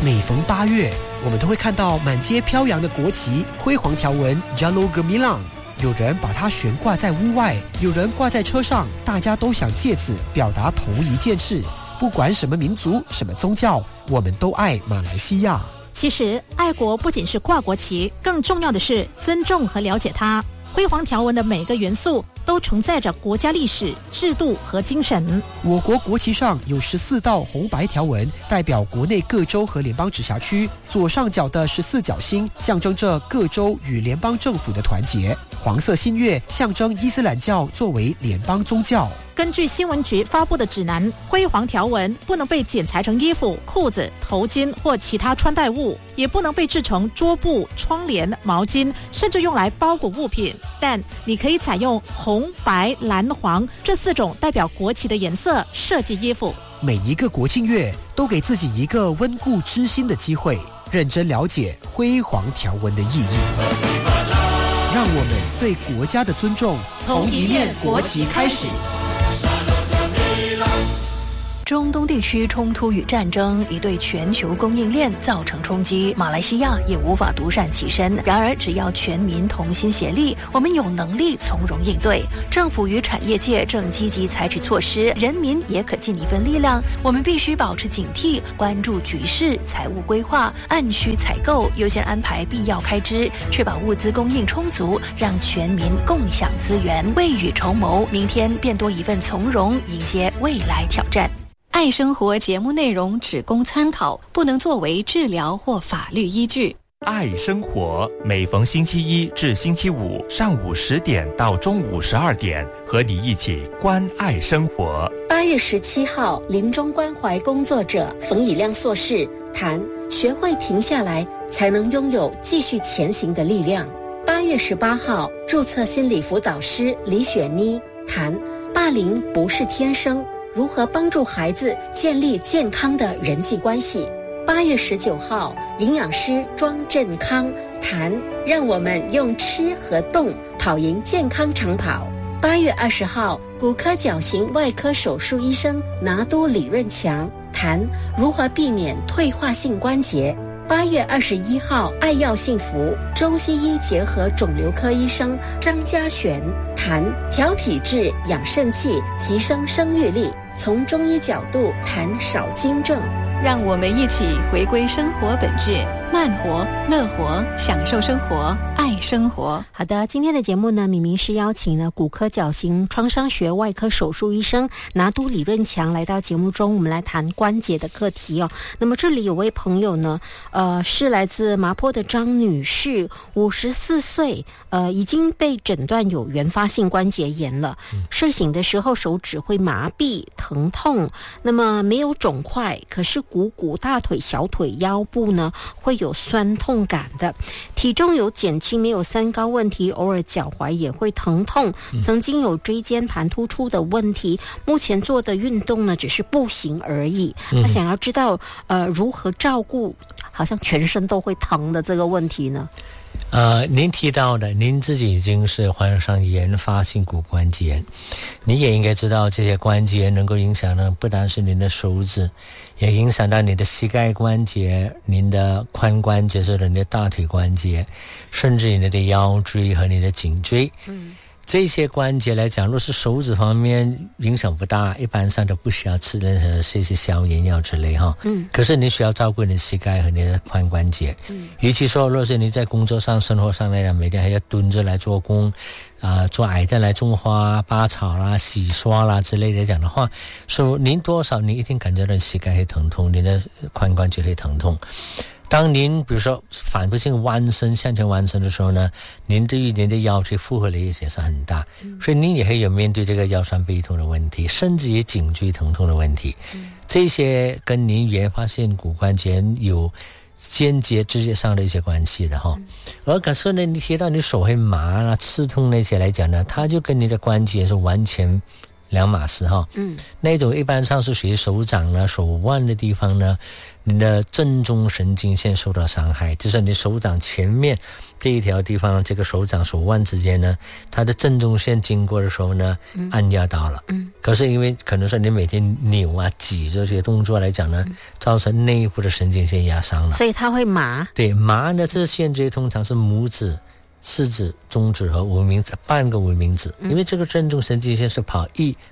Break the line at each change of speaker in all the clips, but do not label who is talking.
每逢8月，我们都会看到满街飘扬的国旗，辉煌条纹 Jalur Gemilang。有人把它悬挂在屋外，有人挂在车上，大家都想借此表达同一件事：不管什么民族、什么宗教，我们都爱马来西亚。
其实，爱国不仅是挂国旗，更重要的是尊重和了解它。辉煌条纹的每个元素都承载着国家历史、制度和精神。
我国国旗上有14道红白条纹，代表国内各州和联邦直辖区。左上角的14角星象征着各州与联邦政府的团结。黄色新月象征伊斯兰教作为联邦宗教。
根据新闻局发布的指南，辉煌条纹不能被剪裁成衣服、裤子、头巾或其他穿戴物，也不能被制成桌布、窗帘、毛巾，甚至用来包裹物品。但你可以采用红、白、蓝、黄这4种代表国旗的颜色设计衣服。
每一个国庆月都给自己一个温故知新的机会，认真了解辉煌条纹的意义。让我们对国家的尊重从一面国旗开始。
中东地区冲突与战争已对全球供应链造成冲击，马来西亚也无法独善其身。然而，只要全民同心协力，我们有能力从容应对。政府与产业界正积极采取措施，人民也可尽一份力量。我们必须保持警惕，关注局势，财务规划，按需采购，优先安排必要开支，确保物资供应充足，让全民共享资源，未雨绸缪，明天便多一份从容，迎接未来挑战。爱生活节目内容只供参考，不能作为治疗或法律依据。
爱生活每逢星期一至星期五上午10点到中午12点，和你一起关爱生活。
8月17号，临终关怀工作者冯以亮硕士谈学会停下来，才能拥有继续前行的力量。8月18号，注册心理辅导师李雪妮谈霸凌不是天生，如何帮助孩子建立健康的人际关系。8月19号，营养师庄振康谈让我们用吃和动跑赢健康长跑。8月20号，骨科矫形外科手术医生拿督李润强谈如何避免退化性关节。8月21号，爱药幸福中西医结合肿瘤科医生张家璇谈调体质、养肾气、提升生育力，从中医角度谈少精症。
让我们一起回归生活本质，慢活、乐活，享受生活，爱生活。
好的，今天的节目呢，明明是邀请了骨科矫形创伤学外科手术医生拿督李润强来到节目中，我们来谈关节的课题哦。那么这里有位朋友呢，是来自麻坡的张女士，54岁，已经被诊断有原发性关节炎了。睡醒的时候手指会麻痹、疼痛，那么没有肿块，可是股骨、大腿、小腿、腰部呢会有酸痛感的。体重有减轻，没有三高问题，偶尔脚踝也会疼痛，曾经有椎间盘突出的问题，目前做的运动呢只是步行而已。他想要知道如何照顾好像全身都会疼的这个问题呢？
您提到的，您自己已经是患上原发性骨关节，你也应该知道这些关节能够影响的不单是您的手指，也影响到你的膝盖关节、您的髋关节，就是你的大腿关节，甚至你的腰椎和你的颈椎。这些关节来讲，若是手指方面影响不大，一般上都不需要吃任何些消炎药之类哈。可是你需要照顾你的膝盖和你的髋关节。尤其说，若是你在工作上、生活上来讲，每天还要蹲着来做工，做矮凳来种花、拔草啦、洗刷啦之类的讲的话，所以您多少你一定感觉到膝盖会疼痛，你的髋关节会疼痛。当您比如说反复性弯身向前弯身的时候呢，您对于您的腰椎负荷力也是很大，所以您也会有面对这个腰酸背痛的问题，甚至于颈椎疼痛的问题。这些跟您原发性骨关节有间接直接上的一些关系的哈。而可是呢，你提到你手会麻啊、刺痛那些来讲呢，它就跟你的关节是完全两码事哈。那种一般上是属于手掌呢、手腕的地方呢，你的正中神经线受到伤害，就是你手掌前面这一条地方，这个手掌手腕之间呢，它的正中线经过的时候呢，按压到了。可是因为可能说你每天扭啊、挤这些动作来讲呢，造成内部的神经线压伤了，
所以它会麻。对，
麻呢，这限制通常是拇指、食指、中指和无名指，半个无名指，因为这个正中神经线是跑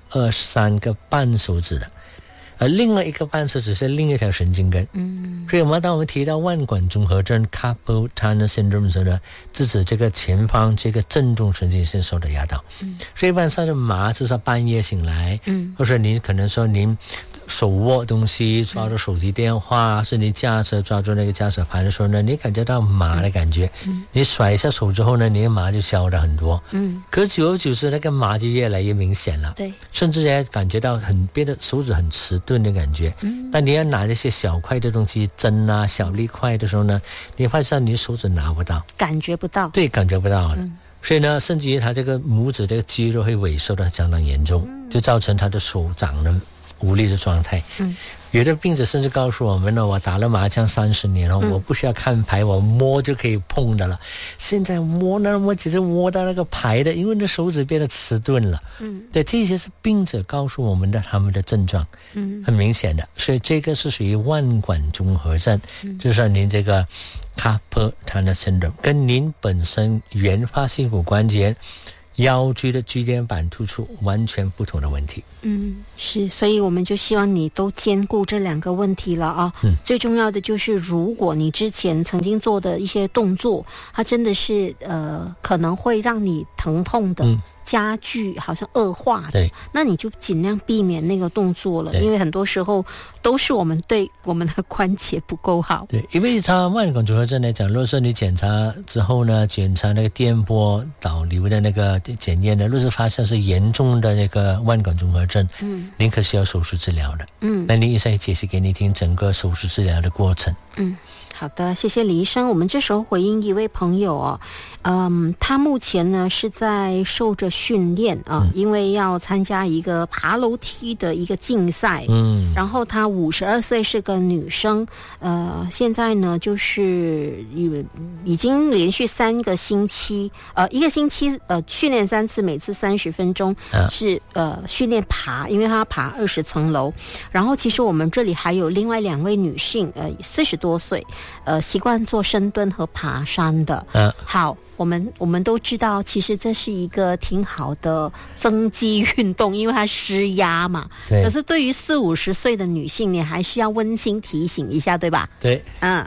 1、2、3个半手指的。而另外一个半手指是另一条神经根，所以当我们提到腕管综合症 carpal tunnel syndrome 的时候呢，是指这个前方这个正中神经线受到压到，所以一般上的麻是说半夜醒来，或者您可能说您手握东西抓住手提电话，是你驾车抓住那个驾驶盘的时候呢，你感觉到麻的感觉，你甩一下手之后呢，你的麻就消了很多，可是久而久之那个麻就越来越明显了，对，甚至也感觉到变得手指很迟钝的感觉，但你要拿那些小块的东西，针啊、小粒块的时候呢，你发现你手指拿不到，
感觉不到，
对，感觉不到了。所以呢，甚至于他这个拇指这个肌肉会萎缩的相当严重，就造成他的手掌呢无力的状态。有的病者甚至告诉我们呢，我打了麻将30年了，我不需要看牌，我摸就可以碰的了。现在摸呢，我只是摸到那个牌的，因为那手指变得迟钝了。对，这些是病者告诉我们的他们的症状，很明显的。所以这个是属于腕管综合症，就是说您这个 carpal tunnel syndrome 跟您本身原发性骨关节腰椎的椎间板突出完全不同的问题。
是，所以我们就希望你都兼顾这两个问题了啊。最重要的就是如果你之前曾经做的一些动作，它真的是可能会让你疼痛的加剧，好像恶化的，那你就尽量避免那个动作了，因为很多时候都是我们对我们的关节不够好。
对，因为它腕管综合症来讲，如果说你检查之后呢，检查那个电波导流的那个检验呢，若是发现是严重的那个腕管综合症，您可是要手术治疗的。那林医生也解释给你听整个手术治疗的过程。
好的，谢谢李医生。我们这时候回应一位朋友他目前呢是在受着训练因为要参加一个爬楼梯的一个竞赛，然后她52岁，是个女生，现在呢就是已经连续3个星期，一个星期训练3次，每次30分钟，是训练爬，因为她要爬20层楼。然后其实我们这里还有另外2位女性，40多岁，习惯做深蹲和爬山的。好，我们都知道，其实这是一个挺好的增肌运动，因为它施压嘛。可是对于40、50岁的女性，你还是要温馨提醒一下，对吧？
对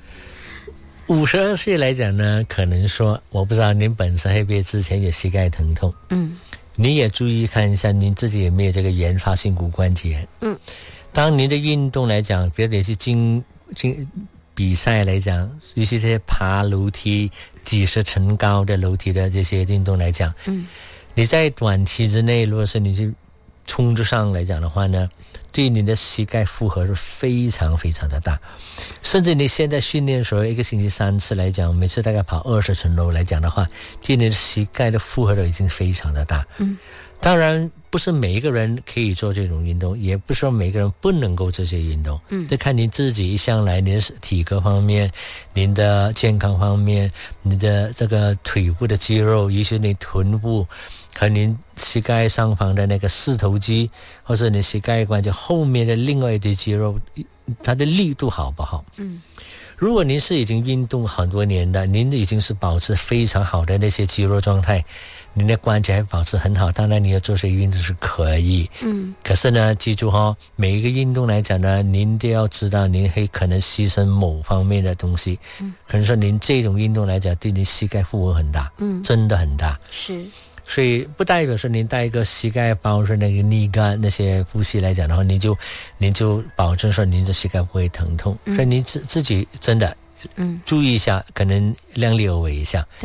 ，52岁来讲呢，可能说我不知道您本身会不会之前有膝盖疼痛，你也注意看一下您自己有没有这个原发性骨关节。当您的运动来讲，比如你是比赛来讲，尤其这些爬楼梯几十层高的楼梯的这些运动来讲，你在短期之内，如果是你去冲着上来讲的话呢，对你的膝盖负荷是非常非常的大。甚至你现在训练的时候，一个星期3次来讲，每次大概跑20层楼来讲的话，对你的膝盖的负荷都已经非常的大。当然不是每一个人可以做这种运动，也不是说每个人不能够做这些运动，就看您自己一向来您的体格方面，您的健康方面，你的这个腿部的肌肉，尤其你臀部和您膝盖上方的那个四头肌，或者你膝盖关节后面的另外一堆肌肉，它的力度好不好。如果您是已经运动很多年的，您已经是保持非常好的那些肌肉状态，您的关节还保持很好，当然你要做些运动是可以。可是呢，记住每一个运动来讲呢，您都要知道您会可能牺牲某方面的东西。可能说您这种运动来讲，对您膝盖负荷很大，真的很大。
是。
所以不代表说您带一个膝盖包是那个knee guard那些护膝来讲的话，您就保证说您的膝盖不会疼痛。所以您自己真的注意一下，可能量力而为一下。
对。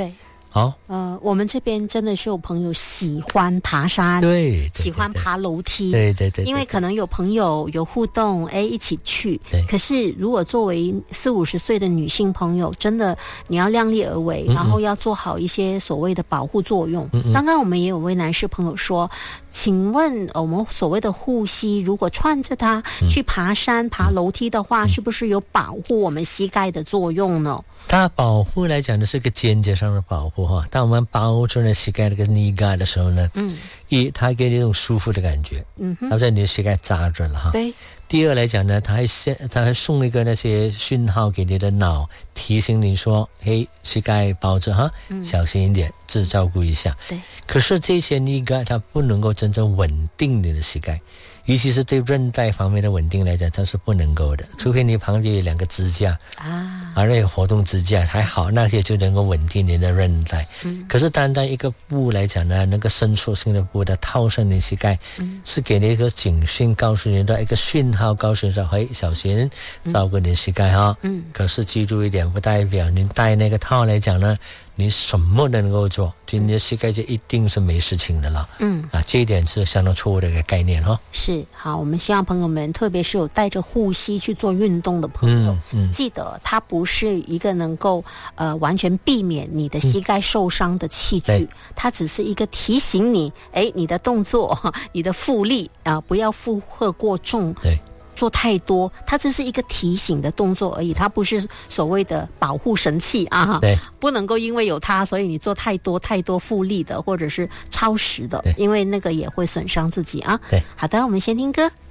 好，
我们这边真的是有朋友喜欢爬山，
对，
喜欢爬楼梯，
对，
因为可能有朋友有互动，一起去。
对，
可是如果作为40-50岁的女性朋友，真的你要量力而为，然后要做好一些所谓的保护作用。刚刚我们也有位男士朋友说，请问我们所谓的护膝，如果穿着它去爬山、爬楼梯的话，是不是有保护我们膝盖的作用呢？
它保护来讲的是个间接上的保护哈。当我们包住了膝盖那个knee guard的时候呢，它给你一种舒服的感觉，它在你的膝盖扎着了哈。
对。
第二来讲呢，它还送一个那些讯号给你的脑，提醒你说，嘿，膝盖包着哈，小心一点，自照顾一下。
对。可
是这些knee guard它不能够真正稳定你的膝盖。尤其是对韧带方面的稳定来讲，它是不能够的，除非你旁边有2个支架那个活动支架还好，那些就能够稳定你的韧带。可是单单一个布来讲呢，那个伸缩性的布的套上你膝盖，是给你一个警讯，告诉你的一个讯号，告诉你说，嘿，小心照顾你的膝盖哈。可是记住一点，不代表你戴那个套来讲呢，你什么都能够做，就你的膝盖就一定是没事情的了。这一点是相当错误的一个概念哈。
是，好，我们希望朋友们，特别是有带着护膝去做运动的朋友，记得它不是一个能够完全避免你的膝盖受伤的器具，它只是一个提醒你，你的动作、你的负力不要负荷过重。
对。
做太多，它只是一个提醒的动作而已，它不是所谓的保护神器
对，
不能够因为有它，所以你做太多复利的或者是超时的，因为那个也会损伤自己啊。
对，
好的，我们先听歌。